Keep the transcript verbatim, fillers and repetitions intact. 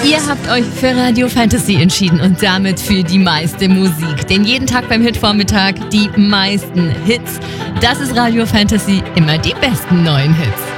Ihr habt euch für Radio Fantasy entschieden und damit für die meiste Musik. Denn jeden Tag beim Hitvormittag die meisten Hits. Das ist Radio Fantasy, immer die besten neuen Hits.